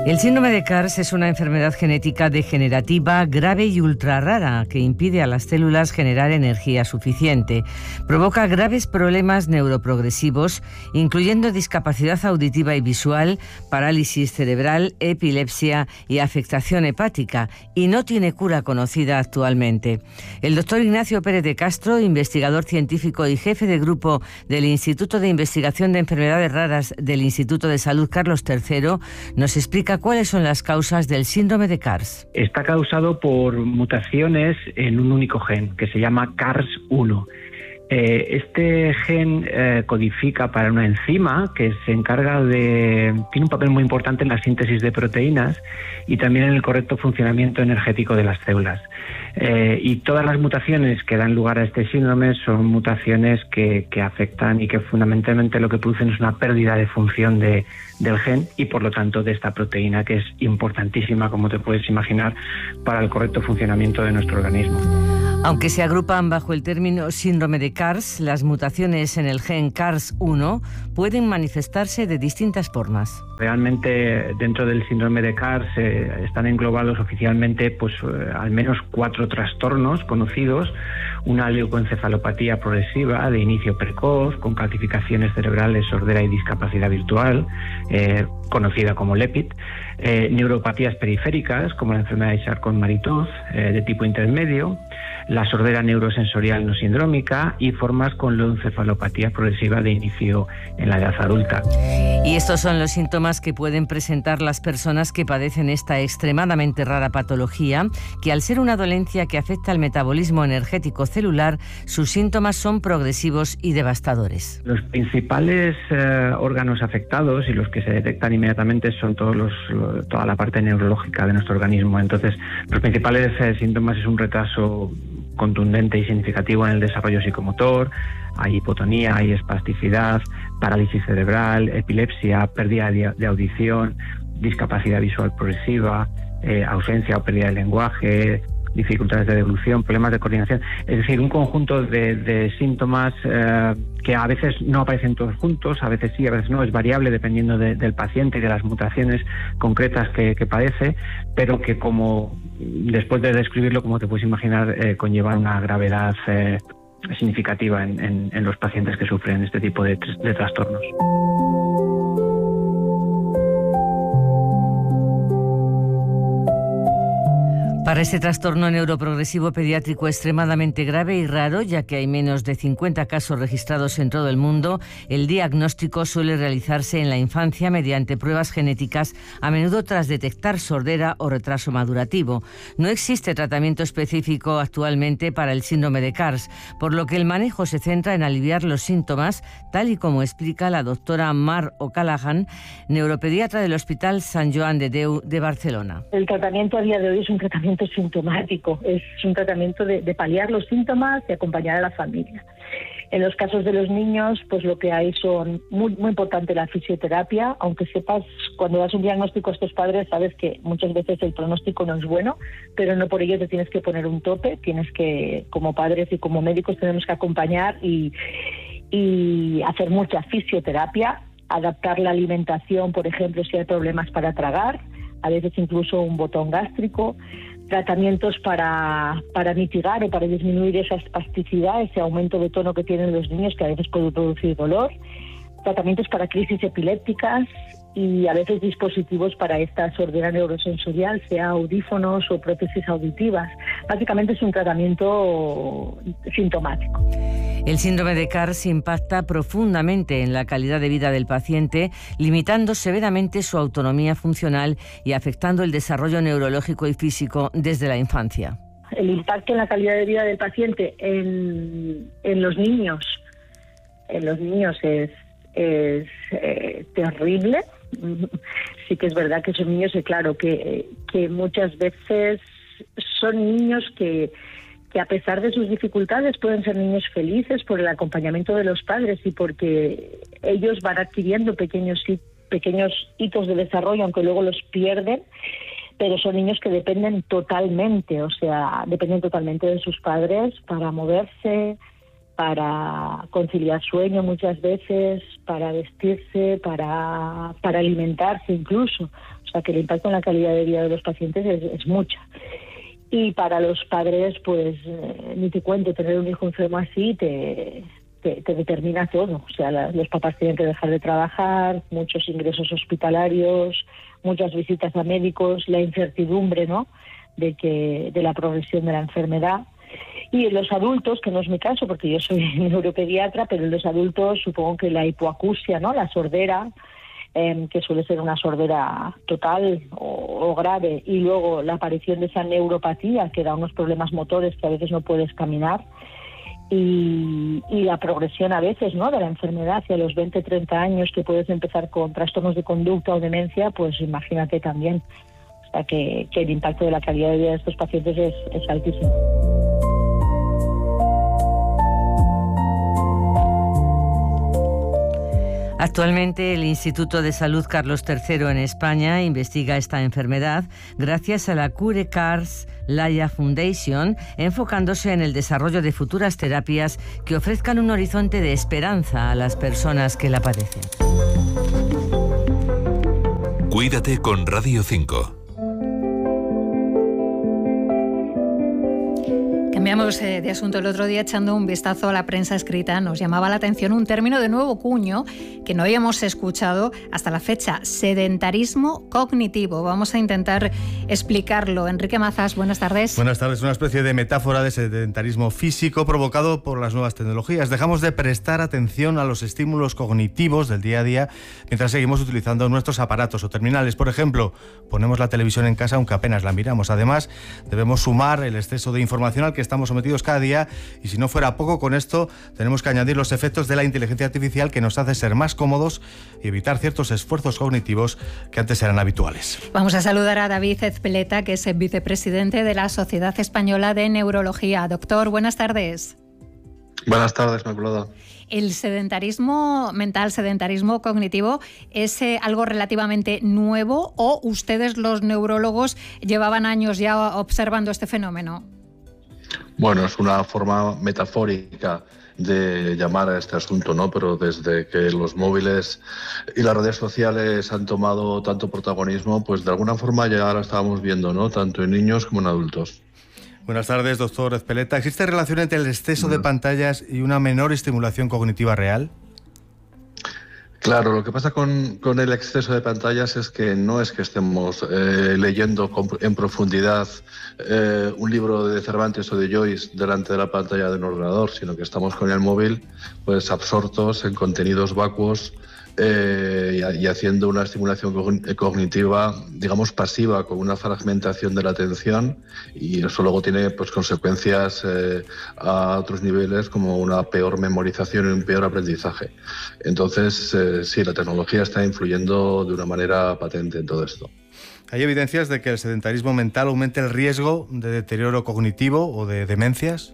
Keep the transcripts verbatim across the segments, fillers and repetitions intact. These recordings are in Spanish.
El síndrome de Cars es una enfermedad genética degenerativa grave y ultrarrara que impide a las células generar energía suficiente. Provoca graves problemas neuroprogresivos, incluyendo discapacidad auditiva y visual, parálisis cerebral, epilepsia y afectación hepática, y no tiene cura conocida actualmente. El doctor Ignacio Pérez de Castro, investigador científico y jefe de grupo del Instituto de Investigación de Enfermedades Raras del Instituto de Salud Carlos tercero, nos explica cuáles son las causas del síndrome de Cars. Está causado por mutaciones en un único gen que se llama C A R S uno. Eh, este gen eh, codifica para una enzima que se encarga de... tiene un papel muy importante en la síntesis de proteínas y también en el correcto funcionamiento energético de las células. Eh, y todas las mutaciones que dan lugar a este síndrome son mutaciones que, que afectan y que fundamentalmente lo que producen es una pérdida de función de, del gen y por lo tanto de esta proteína que es importantísima, como te puedes imaginar, para el correcto funcionamiento de nuestro organismo. Aunque se agrupan bajo el término síndrome de Cars, las mutaciones en el gen C A R S uno pueden manifestarse de distintas formas. Realmente dentro del síndrome de C A R S eh, están englobados oficialmente pues, eh, al menos cuatro trastornos conocidos. Una leucoencefalopatía progresiva de inicio precoz, con calcificaciones cerebrales, sordera y discapacidad virtual, eh, conocida como LEPID. Eh, neuropatías periféricas, como la enfermedad de Charcot-Marie-Tooth, eh, de tipo intermedio. La sordera neurosensorial no sindrómica y formas con leucoencefalopatía progresiva de inicio en la edad adulta. Y estos son los síntomas que pueden presentar las personas que padecen esta extremadamente rara patología, que al ser una dolencia que afecta al metabolismo energético celular, sus síntomas son progresivos y devastadores. Los principales eh, órganos afectados y los que se detectan inmediatamente son todos los, lo, toda la parte neurológica de nuestro organismo. Entonces, los principales eh, síntomas es un retraso contundente y significativo en el desarrollo psicomotor, hay hipotonía, hay espasticidad, parálisis cerebral, epilepsia, pérdida de audición, discapacidad visual progresiva, eh, ausencia o pérdida de lenguaje, dificultades de deglución, problemas de coordinación, es decir, un conjunto de, de síntomas eh, que a veces no aparecen todos juntos, a veces sí, a veces no, es variable dependiendo de, del paciente y de las mutaciones concretas que, que padece, pero que como después de describirlo, como te puedes imaginar, eh, conlleva una gravedad eh, significativa en, en, en los pacientes que sufren este tipo de, de trastornos. Para este trastorno neuroprogresivo pediátrico extremadamente grave y raro, ya que hay menos de cincuenta casos registrados en todo el mundo, el diagnóstico suele realizarse en la infancia mediante pruebas genéticas, a menudo tras detectar sordera o retraso madurativo. No existe tratamiento específico actualmente para el síndrome de Cars, por lo que el manejo se centra en aliviar los síntomas, tal y como explica la doctora Mar O'Callaghan, neuropediatra del Hospital Sant Joan de Déu de Barcelona. El tratamiento a día de hoy es un tratamiento sintomático, es un tratamiento de, de paliar los síntomas y acompañar a la familia. En los casos de los niños, pues lo que hay son muy, muy importante la fisioterapia, aunque sepas, cuando das un diagnóstico a estos padres, sabes que muchas veces el pronóstico no es bueno, pero no por ello te tienes que poner un tope, tienes que, como padres y como médicos, tenemos que acompañar y, y hacer mucha fisioterapia, adaptar la alimentación, por ejemplo, si hay problemas para tragar, a veces incluso un botón gástrico, tratamientos para, para mitigar o para disminuir esa espasticidad, ese aumento de tono que tienen los niños que a veces puede producir dolor, tratamientos para crisis epilépticas y a veces dispositivos para esta sordera neurosensorial, sea audífonos o prótesis auditivas. Básicamente es un tratamiento sintomático. El síndrome de Cars impacta profundamente en la calidad de vida del paciente, limitando severamente su autonomía funcional y afectando el desarrollo neurológico y físico desde la infancia. El impacto en la calidad de vida del paciente en, en los niños, en los niños es, es eh, terrible. Sí que es verdad que son niños, y claro, que, que muchas veces son niños que, que a pesar de sus dificultades pueden ser niños felices por el acompañamiento de los padres y porque ellos van adquiriendo pequeños, pequeños hitos de desarrollo, aunque luego los pierden, pero son niños que dependen totalmente, o sea, dependen totalmente de sus padres para moverse, para conciliar sueño muchas veces, para vestirse, para, para alimentarse incluso. O sea que el impacto en la calidad de vida de los pacientes es, es mucha. Y para los padres, pues eh, ni te cuento, tener un hijo enfermo así te, te, te determina todo. O sea, la, los papás tienen que dejar de trabajar, muchos ingresos hospitalarios, muchas visitas a médicos, la incertidumbre, ¿no?, de que de la progresión de la enfermedad. Y en los adultos, que no es mi caso porque yo soy neuropediatra, pero en los adultos supongo que la hipoacusia, ¿no?, la sordera, eh, que suele ser una sordera total o, o grave, y luego la aparición de esa neuropatía que da unos problemas motores que a veces no puedes caminar, y, y la progresión a veces, ¿no?, de la enfermedad hacia los veinte, treinta años, que puedes empezar con trastornos de conducta o demencia, pues imagínate también. O sea que, que el impacto de la calidad de vida de estos pacientes es, es altísimo. Actualmente el Instituto de Salud Carlos tercero en España investiga esta enfermedad gracias a la Cure Cars Laya Foundation, enfocándose en el desarrollo de futuras terapias que ofrezcan un horizonte de esperanza a las personas que la padecen. Cuídate con Radio cinco. Cambiamos eh, de asunto. El otro día, echando un vistazo a la prensa escrita, nos llamaba la atención un término de nuevo cuño que no habíamos escuchado hasta la fecha: sedentarismo cognitivo. Vamos a intentar explicarlo. Enrique Mazas, buenas tardes. Buenas tardes. Una especie de metáfora de sedentarismo físico provocado por las nuevas tecnologías. Dejamos de prestar atención a los estímulos cognitivos del día a día mientras seguimos utilizando nuestros aparatos o terminales. Por ejemplo, ponemos la televisión en casa aunque apenas la miramos. Además, debemos sumar el exceso de información al que estamos sometidos cada día, y si no fuera poco con esto, tenemos que añadir los efectos de la inteligencia artificial, que nos hace ser más cómodos y evitar ciertos esfuerzos cognitivos que antes eran habituales. Vamos a saludar a David Ezpeleta, que es el vicepresidente de la Sociedad Española de Neurología. Doctor, buenas tardes. Buenas tardes, Inmaculada. ¿El sedentarismo mental, sedentarismo cognitivo, es eh, algo relativamente nuevo, o ustedes, los neurólogos, llevaban años ya observando este fenómeno? Bueno, es una forma metafórica de llamar a este asunto, ¿no? Pero desde que los móviles y las redes sociales han tomado tanto protagonismo, pues de alguna forma ya lo estábamos viendo, ¿no?, tanto en niños como en adultos. Buenas tardes, doctor Ezpeleta. ¿Existe relación entre el exceso de pantallas y una menor estimulación cognitiva real? Claro, lo que pasa con, con el exceso de pantallas es que no es que estemos eh, leyendo en profundidad eh, un libro de Cervantes o de Joyce delante de la pantalla de un ordenador, sino que estamos con el móvil pues absortos en contenidos vacuos eh, y, y haciendo una estimulación cognitiva, digamos, pasiva, con una fragmentación de la atención, y eso luego tiene pues consecuencias eh, a otros niveles, como una peor memorización y un peor aprendizaje. Entonces, eh, sí, la tecnología está influyendo de una manera patente en todo esto. ¿Hay evidencias de que el sedentarismo mental aumente el riesgo de deterioro cognitivo o de demencias?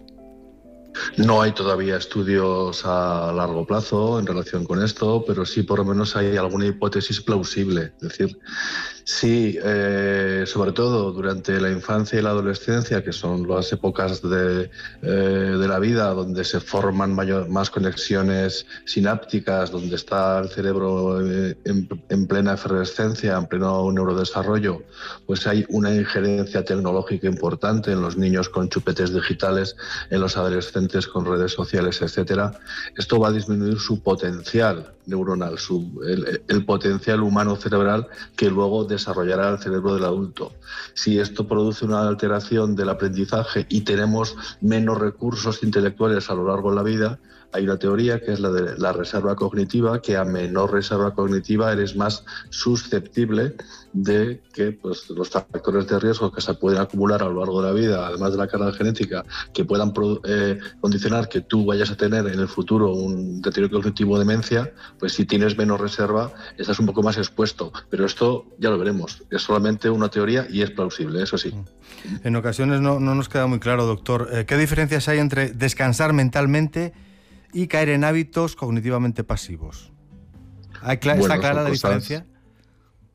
No hay todavía estudios a largo plazo en relación con esto, pero sí por lo menos hay alguna hipótesis plausible. Es decir, sí, eh, sobre todo durante la infancia y la adolescencia, que son las épocas de, eh, de la vida donde se forman mayor, más conexiones sinápticas, donde está el cerebro eh, en, en plena efervescencia, en pleno neurodesarrollo, pues hay una injerencia tecnológica importante en los niños con chupetes digitales, en los adolescentes con redes sociales, etcétera. Esto va a disminuir su potencial neuronal, su, el, el potencial humano cerebral que luego desarrollará el cerebro del adulto. Si esto produce una alteración del aprendizaje y tenemos menos recursos intelectuales a lo largo de la vida, hay una teoría que es la de la reserva cognitiva, que a menor reserva cognitiva eres más susceptible de que pues, los factores de riesgo que se pueden acumular a lo largo de la vida, además de la carga genética, que puedan eh, condicionar que tú vayas a tener en el futuro un deterioro cognitivo o demencia, pues si tienes menos reserva estás un poco más expuesto. Pero esto ya lo veremos, es solamente una teoría y es plausible, eso sí. En ocasiones no, no nos queda muy claro, doctor, ¿qué diferencias hay entre descansar mentalmente y caer en hábitos cognitivamente pasivos? ¿Hay cl- bueno, ¿Está clara la cosas... diferencia?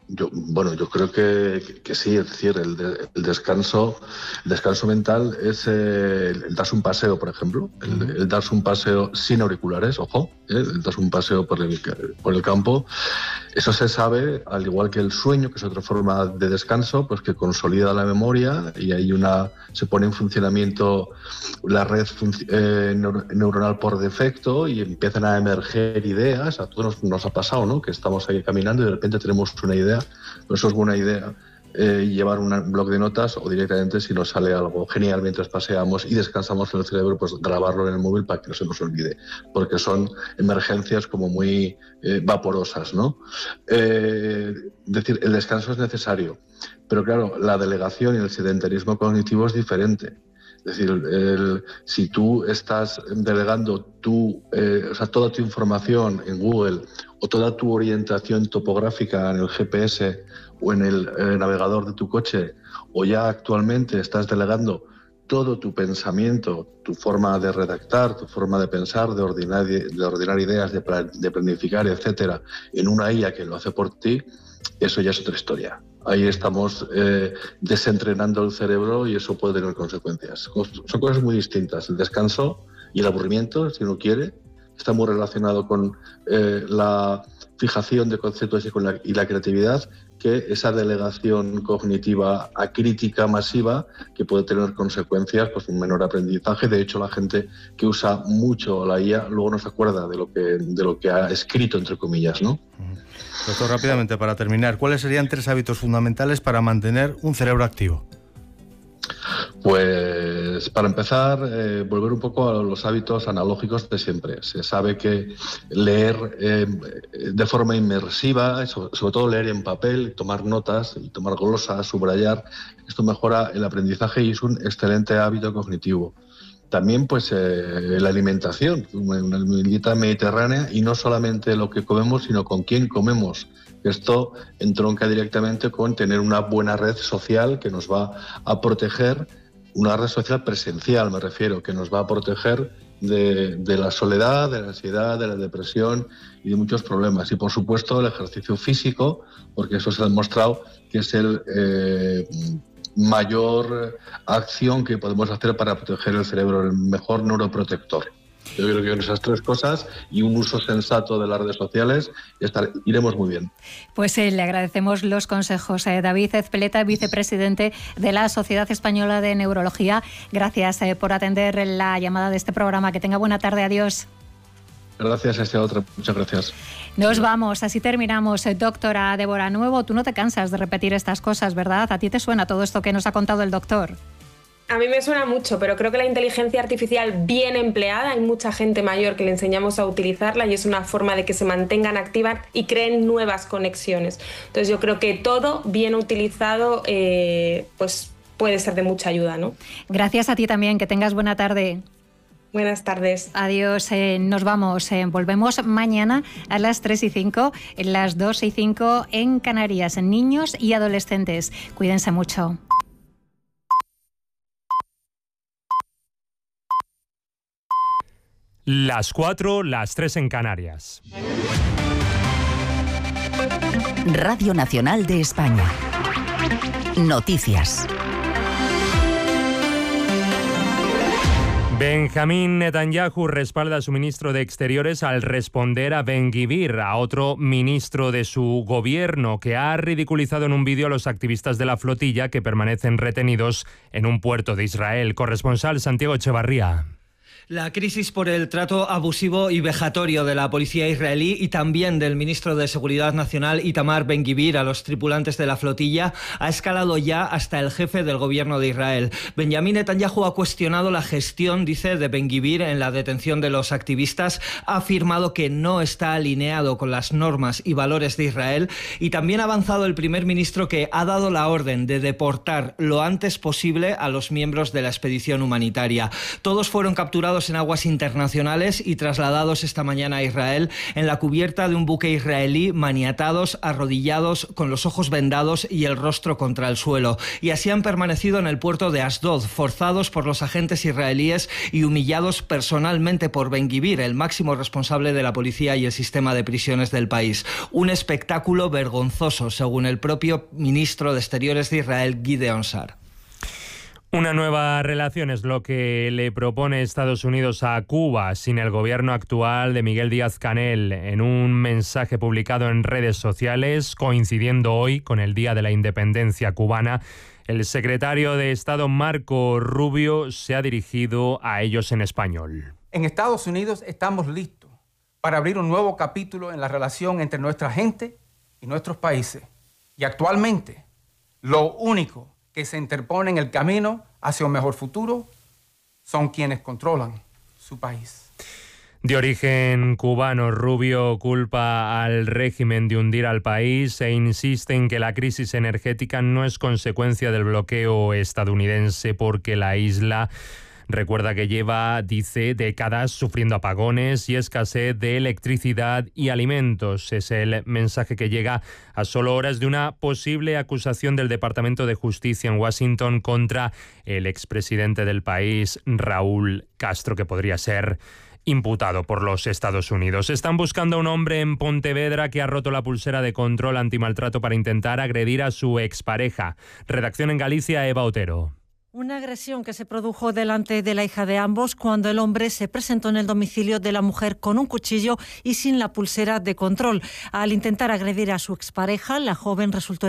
Yo, bueno, yo creo que, que sí, es decir, el, de, el descanso el descanso mental es eh, el, el darse un paseo, por ejemplo, el, el darse un paseo sin auriculares, ojo, ¿eh? el darse un paseo por el, por el campo. Eso se sabe, al igual que el sueño, que es otra forma de descanso, pues que consolida la memoria y hay una se pone en funcionamiento la red eh, neuronal por defecto y empiezan a emerger ideas. A todos nos, nos ha pasado, ¿no? Que estamos ahí caminando y de repente tenemos una idea. Pues eso es buena idea, eh, llevar una, un bloc de notas o directamente, si nos sale algo genial mientras paseamos y descansamos en el cerebro, pues grabarlo en el móvil para que no se nos olvide, porque son emergencias como muy eh, vaporosas, ¿no? Eh, es decir, el descanso es necesario, pero claro, la delegación y el sedentarismo cognitivo es diferente. Es decir, el, si tú estás delegando tu, eh, o sea, toda tu información en Google o toda tu orientación topográfica en el G P S o en el eh, navegador de tu coche, o ya actualmente estás delegando todo tu pensamiento, tu forma de redactar, tu forma de pensar, de ordenar, de ordenar ideas, de, de planificar, etcétera, en una I A que lo hace por ti, eso ya es otra historia. Ahí estamos eh, desentrenando el cerebro y eso puede tener consecuencias. Son cosas muy distintas. El descanso y el aburrimiento, si uno quiere, está muy relacionado con eh, la fijación de conceptos y con la, y la creatividad, que esa delegación cognitiva acrítica masiva que puede tener consecuencias, pues un menor aprendizaje. De hecho, la gente que usa mucho la I A luego no se acuerda de lo que, de lo que ha escrito, entre comillas, ¿no? Doctor, rápidamente, para terminar, ¿cuáles serían tres hábitos fundamentales para mantener un cerebro activo? Pues para empezar, eh, volver un poco a los hábitos analógicos de siempre. Se sabe que leer eh, de forma inmersiva, sobre, sobre todo leer en papel, tomar notas y tomar glosas, subrayar, esto mejora el aprendizaje y es un excelente hábito cognitivo. También pues eh, la alimentación, una dieta mediterránea y no solamente lo que comemos, sino con quién comemos. Esto entronca directamente con tener una buena red social que nos va a proteger, una red social presencial me refiero, que nos va a proteger de, de la soledad, de la ansiedad, de la depresión y de muchos problemas. Y por supuesto el ejercicio físico, porque eso se ha demostrado que es el eh, mayor acción que podemos hacer para proteger el cerebro, el mejor neuroprotector. Yo creo que con esas tres cosas y un uso sensato de las redes sociales estar, iremos muy bien. Pues eh, le agradecemos los consejos. Eh, David Ezpeleta, vicepresidente de la Sociedad Española de Neurología. Gracias eh, por atender la llamada de este programa. Que tenga buena tarde. Adiós. Gracias, hasta otra. Muchas gracias. Nos vamos, así terminamos. Doctora Débora Nuevo, tú no te cansas de repetir estas cosas, ¿verdad? ¿A ti te suena todo esto que nos ha contado el doctor? A mí me suena mucho, pero creo que la inteligencia artificial bien empleada, hay mucha gente mayor que le enseñamos a utilizarla y es una forma de que se mantengan activas y creen nuevas conexiones. Entonces yo creo que todo bien utilizado eh, pues puede ser de mucha ayuda, ¿no? Gracias a ti también, que tengas buena tarde. Buenas tardes. Adiós, eh, nos vamos. Eh, volvemos mañana a las tres y cinco, en las dos y cinco en Canarias, en niños y adolescentes. Cuídense mucho. Las cuatro, las tres en Canarias. Radio Nacional de España. Noticias. Benjamín Netanyahu respalda a su ministro de Exteriores al responder a Ben-Gvir, a otro ministro de su gobierno, que ha ridiculizado en un vídeo a los activistas de la flotilla que permanecen retenidos en un puerto de Israel. Corresponsal Santiago Echevarría. La crisis por el trato abusivo y vejatorio de la policía israelí y también del ministro de Seguridad Nacional Itamar Ben-Gvir a los tripulantes de la flotilla ha escalado ya hasta el jefe del gobierno de Israel. Benjamín Netanyahu ha cuestionado la gestión, dice, de Ben-Gvir en la detención de los activistas, ha afirmado que no está alineado con las normas y valores de Israel y también ha avanzado el primer ministro que ha dado la orden de deportar lo antes posible a los miembros de la expedición humanitaria. Todos fueron capturados capturados en aguas internacionales y trasladados esta mañana a Israel en la cubierta de un buque israelí, maniatados, arrodillados, con los ojos vendados y el rostro contra el suelo. Y así han permanecido en el puerto de Asdod, forzados por los agentes israelíes y humillados personalmente por Ben-Gvir, el máximo responsable de la policía y el sistema de prisiones del país. Un espectáculo vergonzoso, según el propio ministro de Exteriores de Israel, Gideon Sa'ar. Una nueva relación es lo que le propone Estados Unidos a Cuba sin el gobierno actual de Miguel Díaz-Canel. En un mensaje publicado en redes sociales, coincidiendo hoy con el Día de la Independencia cubana, el secretario de Estado Marco Rubio se ha dirigido a ellos en español. En Estados Unidos estamos listos para abrir un nuevo capítulo en la relación entre nuestra gente y nuestros países. Y actualmente, lo único que se interpone en el camino hacia un mejor futuro son quienes controlan su país. De origen cubano, Rubio culpa al régimen de hundir al país e insiste en que la crisis energética no es consecuencia del bloqueo estadounidense porque la isla... Recuerda que lleva, dice, décadas sufriendo apagones y escasez de electricidad y alimentos. Es el mensaje que llega a solo horas de una posible acusación del Departamento de Justicia en Washington contra el expresidente del país, Raúl Castro, que podría ser imputado por los Estados Unidos. Están buscando a un hombre en Pontevedra que ha roto la pulsera de control antimaltrato para intentar agredir a su expareja. Redacción en Galicia, Eva Otero. Una agresión que se produjo delante de la hija de ambos cuando el hombre se presentó en el domicilio de la mujer con un cuchillo y sin la pulsera de control. Al intentar agredir a su expareja, la joven resultó